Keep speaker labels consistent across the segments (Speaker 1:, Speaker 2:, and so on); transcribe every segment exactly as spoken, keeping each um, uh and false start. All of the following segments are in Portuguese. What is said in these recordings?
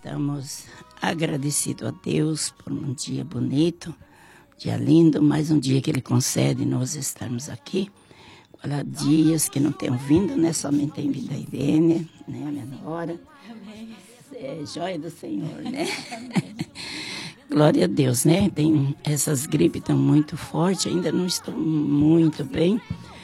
Speaker 1: Estamos agradecidos a Deus por um dia bonito, dia lindo, mais um dia que Ele concede nós estarmos aqui. Há dias que não tenho vindo, né? Somente tem vindo a Irene, né? A minha nora. Amém. É joia do Senhor, né? Glória a Deus, né? Tem, essas gripes estão muito fortes, ainda não estou muito bem,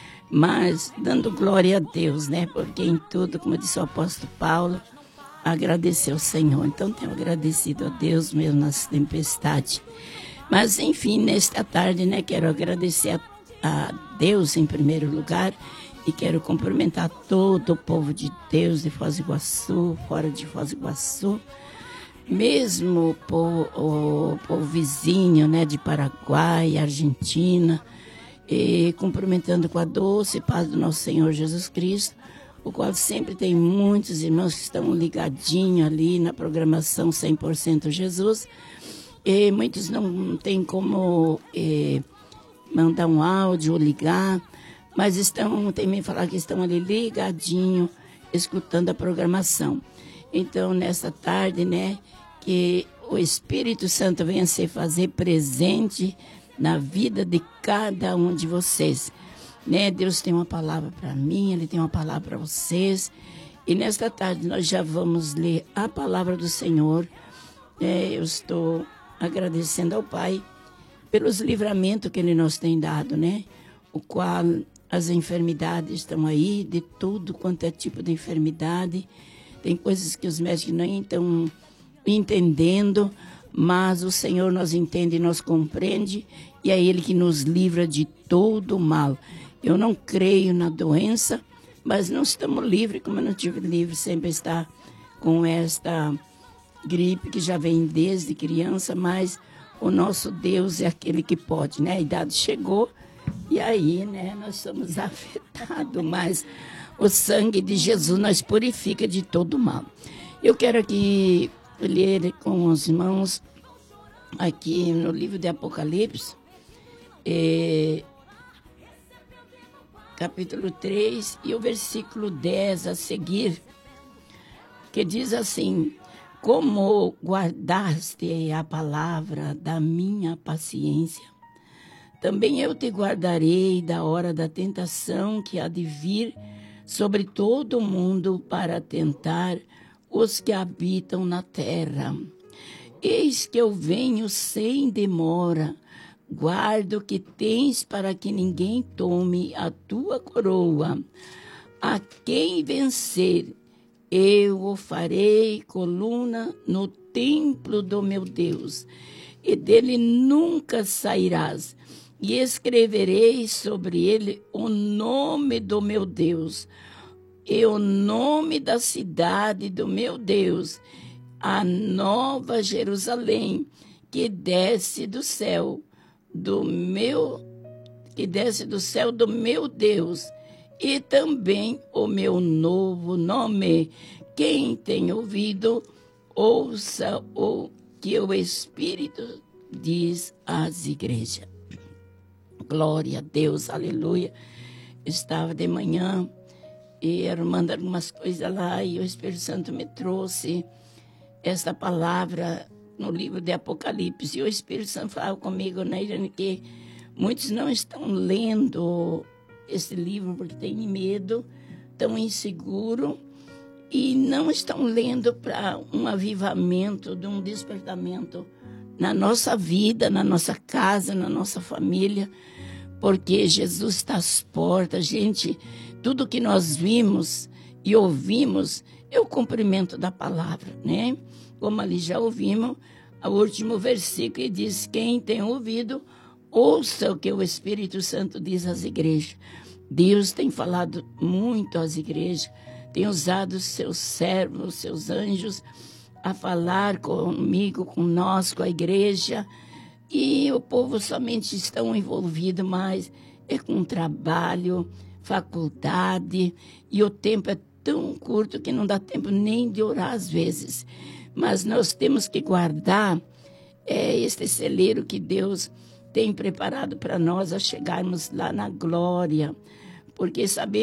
Speaker 1: mas dando glória a Deus, né? Porque em tudo, como disse o apóstolo Paulo, agradecer ao Senhor. Então, tenho agradecido a Deus mesmo nas tempestades. Mas, enfim, nesta tarde, né, quero agradecer a, a Deus em primeiro lugar e quero cumprimentar todo o povo de Deus de Foz do Iguaçu, fora de Foz do Iguaçu, mesmo o povo, o povo vizinho, né, de Paraguai, Argentina, e cumprimentando com a doce paz do nosso Senhor Jesus Cristo, o qual sempre tem muitos irmãos que estão ligadinhos ali na programação cem por cento Jesus. E muitos não têm como eh, mandar um áudio ou ligar, mas estão, tem me falar que estão ali ligadinhos, escutando a programação. Então, nessa tarde, né, que o Espírito Santo venha se fazer presente na vida de cada um de vocês. Né? Deus tem uma palavra para mim, Ele tem uma palavra para vocês. E nesta tarde nós já vamos ler a palavra do Senhor. É, eu estou agradecendo ao Pai pelos livramentos que Ele nos tem dado, né? O qual as enfermidades estão aí, de tudo quanto é tipo de enfermidade. Tem coisas que os médicos nem estão entendendo, mas o Senhor nos entende e nos compreende, e é Ele que nos livra de todo o mal. Eu não creio na doença, mas não estamos livres, como eu não tive livre, sempre está com esta gripe que já vem desde criança, mas o nosso Deus é aquele que pode, né? A idade chegou e aí, né, nós somos afetados, mas o sangue de Jesus nos purifica de todo mal. Eu quero aqui ler com os irmãos aqui no livro de Apocalipse, é, capítulo três e o versículo dez a seguir, que diz assim: como guardaste a palavra da minha paciência, também eu te guardarei da hora da tentação que há de vir sobre todo o mundo para tentar os que habitam na terra. Eis que eu venho sem demora, guarda o que tens para que ninguém tome a tua coroa. A quem vencer, eu o farei coluna no templo do meu Deus, e dele nunca sairás, e escreverei sobre ele o nome do meu Deus, e o nome da cidade do meu Deus, a nova Jerusalém, que desce do céu, do meu, que desce do céu do meu Deus, e também o meu novo nome. Quem tem ouvido, ouça o que o Espírito diz às igrejas. Glória a Deus, aleluia. Estava de manhã e arrumando algumas coisas lá, e o Espírito Santo me trouxe esta palavra no livro de Apocalipse. E o Espírito Santo falava comigo, né, Irene, que muitos não estão lendo esse livro porque têm medo, estão inseguros e não estão lendo para um avivamento, de um despertamento na nossa vida, na nossa casa, na nossa família, porque Jesus está às portas. Gente, tudo que nós vimos e ouvimos é o cumprimento da palavra, né? Como ali já ouvimos, o último versículo diz: quem tem ouvido, ouça o que o Espírito Santo diz às igrejas. Deus tem falado muito às igrejas, tem usado seus servos, seus anjos, a falar comigo, com nós, com a igreja. E o povo somente estão envolvido mais é com trabalho, faculdade, e o tempo é tão curto que não dá tempo nem de orar às vezes. Mas nós temos que guardar é, este celeiro que Deus tem preparado para nós a chegarmos lá na glória, porque sabemos